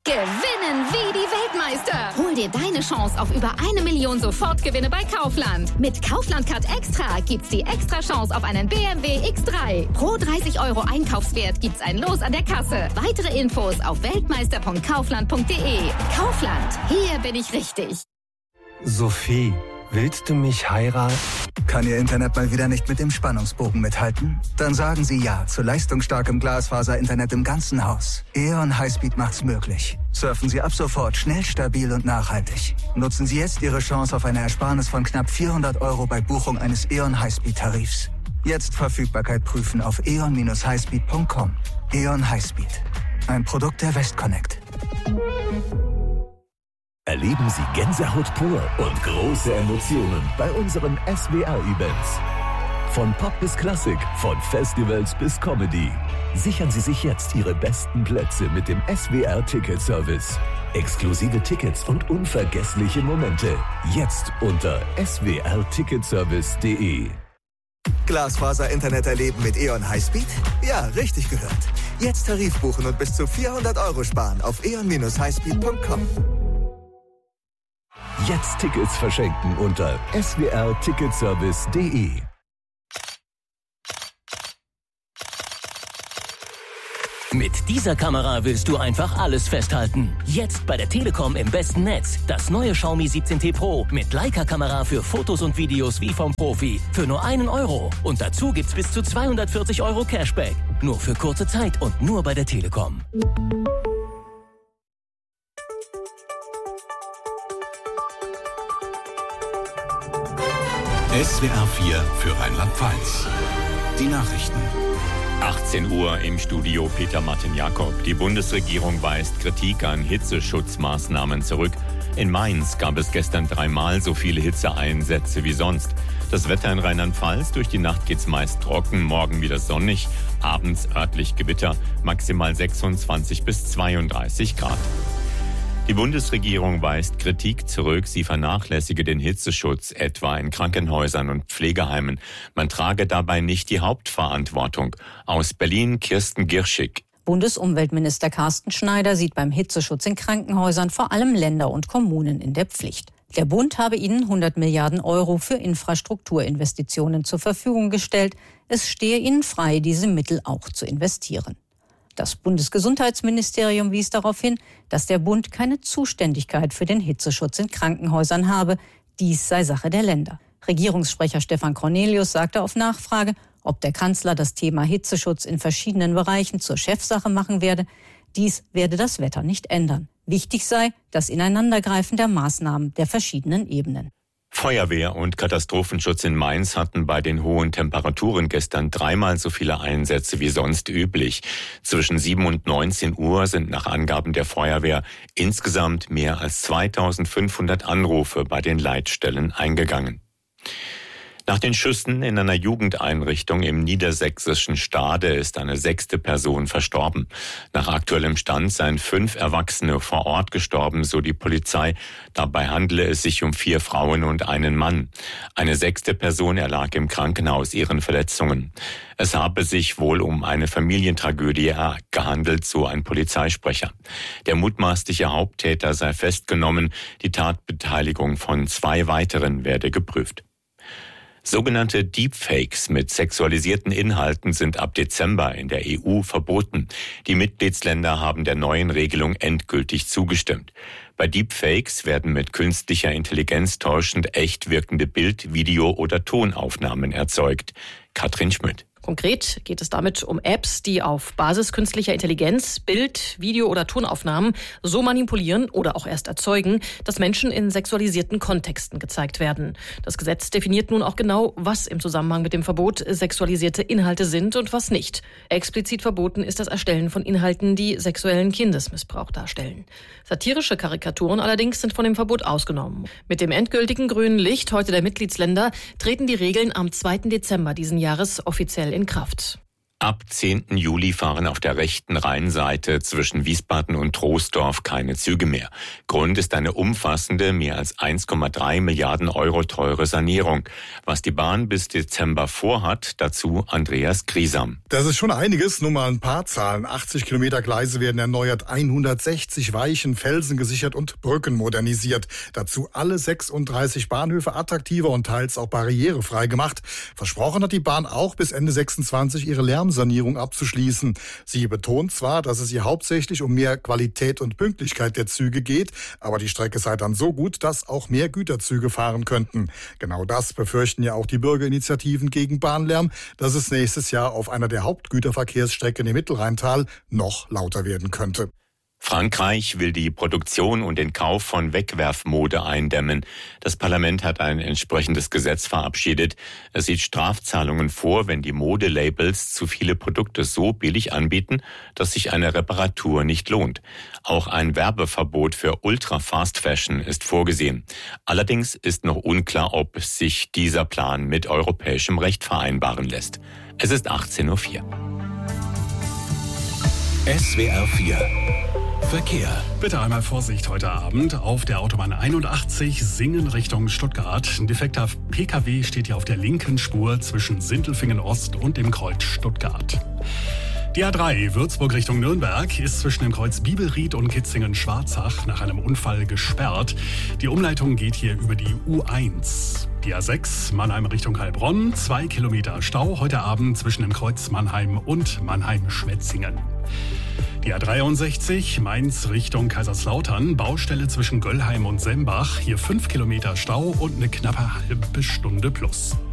Gewinnen wie die Weltmeister. Hol dir deine Chance auf über 1 Million Sofortgewinne bei Kaufland. Mit Kaufland Card Extra gibt's die extra Chance auf einen BMW X3. Pro 30 € Einkaufswert gibt's ein Los an der Kasse. Weitere Infos auf weltmeister.kaufland.de. Kaufland, hier bin ich richtig. Sophie, willst du mich heiraten? Kann Ihr Internet mal wieder nicht mit dem Spannungsbogen mithalten? Dann sagen Sie ja zu leistungsstarkem Glasfaser-Internet im ganzen Haus. E.ON Highspeed macht's möglich. Surfen Sie ab sofort schnell, stabil und nachhaltig. Nutzen Sie jetzt Ihre Chance auf eine Ersparnis von knapp 400 € bei Buchung eines E.ON Highspeed-Tarifs. Jetzt Verfügbarkeit prüfen auf eon-highspeed.com. E.ON Highspeed. Ein Produkt der Westconnect. Erleben Sie Gänsehaut pur und große Emotionen bei unseren SWR-Events. Von Pop bis Klassik, von Festivals bis Comedy. Sichern Sie sich jetzt Ihre besten Plätze mit dem SWR-Ticket-Service. Exklusive Tickets und unvergessliche Momente. Jetzt unter swrticketservice.de. Glasfaser-Internet erleben mit E.ON Highspeed? Ja, richtig gehört. Jetzt Tarif buchen und bis zu 400 € sparen auf eon-highspeed.com. Jetzt Tickets verschenken unter swrticketservice.de. Mit dieser Kamera willst du einfach alles festhalten. Jetzt bei der Telekom im besten Netz. Das neue Xiaomi 17T Pro mit Leica-Kamera für Fotos und Videos wie vom Profi. Für nur 1 €. Und dazu gibt's bis zu 240 € Cashback. Nur für kurze Zeit und nur bei der Telekom. SWR 4 für Rheinland-Pfalz. Die Nachrichten. 18 Uhr im Studio Peter Martin Jakob. Die Bundesregierung weist Kritik an Hitzeschutzmaßnahmen zurück. In Mainz gab es gestern 3-mal so viele Hitzeeinsätze wie sonst. Das Wetter in Rheinland-Pfalz: durch die Nacht geht's meist trocken, morgen wieder sonnig, abends örtlich Gewitter, maximal 26 bis 32 Grad. Die Bundesregierung weist Kritik zurück, sie vernachlässige den Hitzeschutz, etwa in Krankenhäusern und Pflegeheimen. Man trage dabei nicht die Hauptverantwortung. Aus Berlin Kirsten Girschig. Bundesumweltminister Carsten Schneider sieht beim Hitzeschutz in Krankenhäusern vor allem Länder und Kommunen in der Pflicht. Der Bund habe ihnen 100 Milliarden € für Infrastrukturinvestitionen zur Verfügung gestellt. Es stehe ihnen frei, diese Mittel auch zu investieren. Das Bundesgesundheitsministerium wies darauf hin, dass der Bund keine Zuständigkeit für den Hitzeschutz in Krankenhäusern habe. Dies sei Sache der Länder. Regierungssprecher Stefan Cornelius sagte auf Nachfrage, ob der Kanzler das Thema Hitzeschutz in verschiedenen Bereichen zur Chefsache machen werde. Dies werde das Wetter nicht ändern. Wichtig sei das Ineinandergreifen der Maßnahmen der verschiedenen Ebenen. Feuerwehr und Katastrophenschutz in Mainz hatten bei den hohen Temperaturen gestern 3-mal so viele Einsätze wie sonst üblich. Zwischen 7 und 19 Uhr sind nach Angaben der Feuerwehr insgesamt mehr als 2500 Anrufe bei den Leitstellen eingegangen. Nach den Schüssen in einer Jugendeinrichtung im niedersächsischen Stade ist eine 6. Person verstorben. Nach aktuellem Stand seien 5 Erwachsene vor Ort gestorben, so die Polizei. Dabei handele es sich um 4 Frauen und einen Mann. Eine 6. Person erlag im Krankenhaus ihren Verletzungen. Es habe sich wohl um eine Familientragödie gehandelt, so ein Polizeisprecher. Der mutmaßliche Haupttäter sei festgenommen. Die Tatbeteiligung von 2 weiteren werde geprüft. Sogenannte Deepfakes mit sexualisierten Inhalten sind ab Dezember in der EU verboten. Die Mitgliedsländer haben der neuen Regelung endgültig zugestimmt. Bei Deepfakes werden mit künstlicher Intelligenz täuschend echt wirkende Bild-, Video- oder Tonaufnahmen erzeugt. Katrin Schmidt. Konkret geht es damit um Apps, die auf Basis künstlicher Intelligenz Bild-, Video- oder Tonaufnahmen so manipulieren oder auch erst erzeugen, dass Menschen in sexualisierten Kontexten gezeigt werden. Das Gesetz definiert nun auch genau, was im Zusammenhang mit dem Verbot sexualisierte Inhalte sind und was nicht. Explizit verboten ist das Erstellen von Inhalten, die sexuellen Kindesmissbrauch darstellen. Satirische Karikaturen allerdings sind von dem Verbot ausgenommen. Mit dem endgültigen grünen Licht heute der Mitgliedsländer treten die Regeln am 2. Dezember diesen Jahres offiziell in Kraft. Ab 10. Juli fahren auf der rechten Rheinseite zwischen Wiesbaden und Troisdorf keine Züge mehr. Grund ist eine umfassende, mehr als 1,3 Milliarden Euro teure Sanierung. Was die Bahn bis Dezember vorhat, dazu Andreas Griesam. Das ist schon einiges, nur mal ein paar Zahlen. 80 Kilometer Gleise werden erneuert, 160 Weichen, Felsen gesichert und Brücken modernisiert. Dazu alle 36 Bahnhöfe attraktiver und teils auch barrierefrei gemacht. Versprochen hat die Bahn auch, bis Ende 26 ihre Lärmsanierung abzuschließen. Sie betont zwar, dass es ihr hauptsächlich um mehr Qualität und Pünktlichkeit der Züge geht, aber die Strecke sei dann so gut, dass auch mehr Güterzüge fahren könnten. Genau das befürchten ja auch die Bürgerinitiativen gegen Bahnlärm, dass es nächstes Jahr auf einer der Hauptgüterverkehrsstrecken im Mittelrheintal noch lauter werden könnte. Frankreich will die Produktion und den Kauf von Wegwerfmode eindämmen. Das Parlament hat ein entsprechendes Gesetz verabschiedet. Es sieht Strafzahlungen vor, wenn die Modelabels zu viele Produkte so billig anbieten, dass sich eine Reparatur nicht lohnt. Auch ein Werbeverbot für Ultra-Fast Fashion ist vorgesehen. Allerdings ist noch unklar, ob sich dieser Plan mit europäischem Recht vereinbaren lässt. Es ist 18:04 Uhr. SWR 4 Verkehr. Bitte einmal Vorsicht heute Abend auf der Autobahn 81 Singen Richtung Stuttgart. Ein defekter PKW steht hier auf der linken Spur zwischen Sindelfingen Ost und dem Kreuz Stuttgart. Die A3 Würzburg Richtung Nürnberg ist zwischen dem Kreuz Bibelried und Kitzingen-Schwarzach nach einem Unfall gesperrt. Die Umleitung geht hier über die U1. Die A6 Mannheim Richtung Heilbronn, 2 Kilometer Stau heute Abend zwischen dem Kreuz Mannheim und Mannheim-Schwetzingen. Die A63 Mainz Richtung Kaiserslautern, Baustelle zwischen Göllheim und Sembach, hier 5 Kilometer Stau und eine knappe halbe Stunde plus.